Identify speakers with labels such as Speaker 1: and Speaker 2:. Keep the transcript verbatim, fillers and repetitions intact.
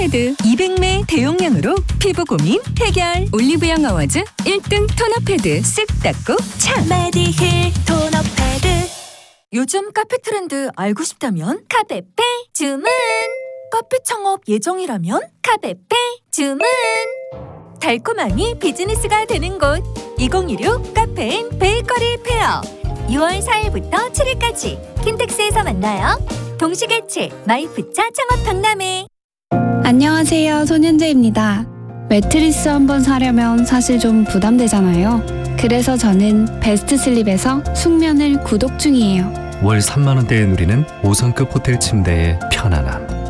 Speaker 1: 패드 이백 매 대용량으로 피부 고민 해결. 올리브영 어워즈 일 등 토너 패드 쓱 닦고 참.
Speaker 2: 메디힐 토너 패드.
Speaker 1: 요즘 카페 트렌드 알고 싶다면 카페페 주문. 카페 창업 예정이라면 카페페 주문. 달콤함이 비즈니스가 되는 곳 이천이십육 카페인 베이커리 페어. 유월 사일부터 칠일까지 킨텍스에서 만나요. 동시개최 마이프차 창업 박람회.
Speaker 3: 안녕하세요, 손현재입니다. 매트리스 한번 사려면 사실 좀 부담되잖아요. 그래서 저는 베스트 슬립에서 숙면을 구독 중이에요.
Speaker 4: 월 삼만 원대에 누리는 오 성급 호텔 침대의 편안함.